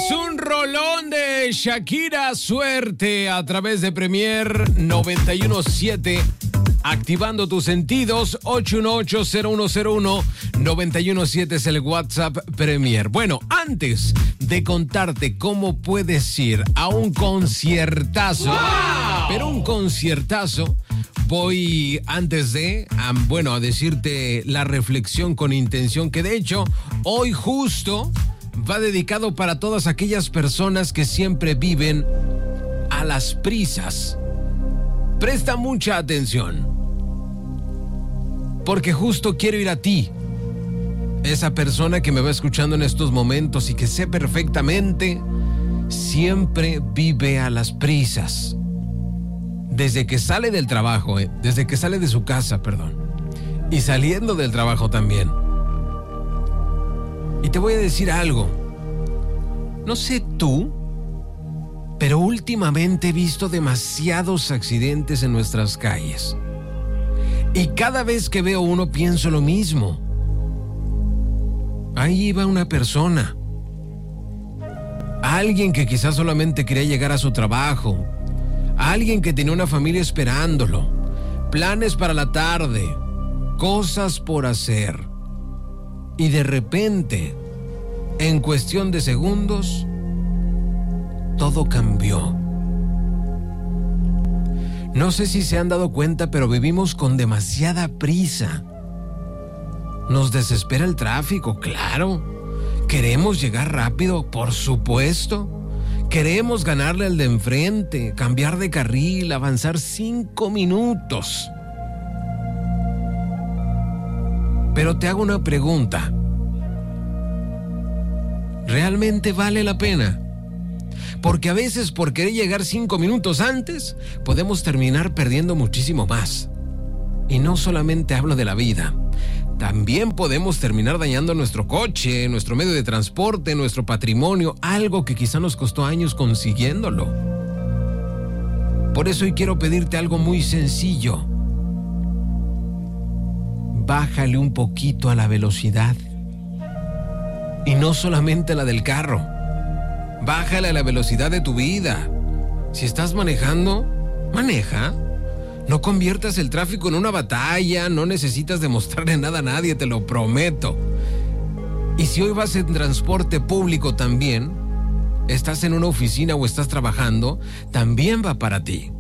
Es un rolón de Shakira, Suerte, a través de Premier 91.7. Activando tus sentidos, 818-0101-917 es el WhatsApp Premier. Bueno, antes de contarte cómo puedes ir a un conciertazo, ¡wow! Pero un conciertazo, voy antes de, a decirte la reflexión con intención, que de hecho, hoy justo va dedicado para todas aquellas personas que siempre viven a las prisas. Presta mucha atención, porque justo quiero ir a ti, esa persona que me va escuchando en estos momentos y que sé perfectamente, siempre vive a las prisas. Desde que sale del trabajo, desde que sale de su casa, y saliendo del trabajo también. Y te voy a decir algo, no sé tú, pero últimamente he visto demasiados accidentes en nuestras calles. Y cada vez que veo uno pienso lo mismo. Ahí iba una persona. Alguien que quizás solamente quería llegar a su trabajo. Alguien que tenía una familia esperándolo. Planes para la tarde. Cosas por hacer. Y de repente, en cuestión de segundos, todo cambió. No sé si se han dado cuenta, pero vivimos con demasiada prisa. Nos desespera el tráfico, claro. Queremos llegar rápido, por supuesto. Queremos ganarle al de enfrente, cambiar de carril, avanzar 5 minutos. Pero te hago una pregunta. ¿Realmente vale la pena? Porque a veces por querer llegar 5 minutos antes, podemos terminar perdiendo muchísimo más. Y no solamente hablo de la vida, también podemos terminar dañando nuestro coche, nuestro medio de transporte, nuestro patrimonio, algo que quizá nos costó años consiguiéndolo. Por eso hoy quiero pedirte algo muy sencillo. Bájale un poquito a la velocidad. Y no solamente la del carro. Bájale a la velocidad de tu vida. Si estás manejando, maneja. No conviertas el tráfico en una batalla. No necesitas demostrarle nada a nadie, te lo prometo. Y si hoy vas en transporte público también, estás en una oficina o estás trabajando, también va para ti.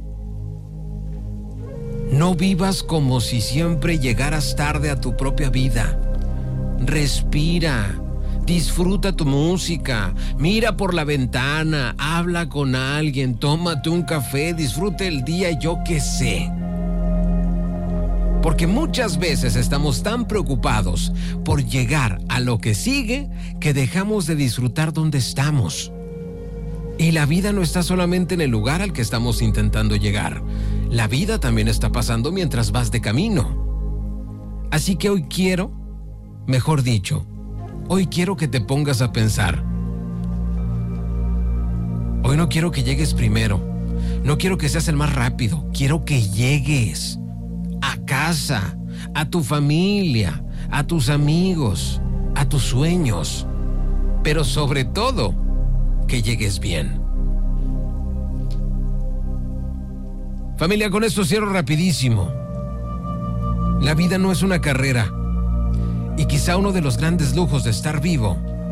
No vivas como si siempre llegaras tarde a tu propia vida. Respira. Disfruta tu música, mira por la ventana, habla con alguien, tómate un café, disfruta el día, yo qué sé. Porque muchas veces estamos tan preocupados por llegar a lo que sigue que dejamos de disfrutar donde estamos. Y la vida no está solamente en el lugar al que estamos intentando llegar. La vida también está pasando mientras vas de camino. Así que hoy quiero, hoy quiero que te pongas a pensar. Hoy no quiero que llegues primero. No quiero que seas el más rápido. Quiero que llegues a casa, a tu familia, a tus amigos, a tus sueños. Pero sobre todo, que llegues bien. Familia, con esto cierro rapidísimo. La vida no es una carrera. Y quizá uno de los grandes lujos de estar vivo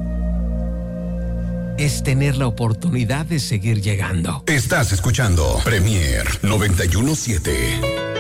es tener la oportunidad de seguir llegando. Estás escuchando Premier 91.7.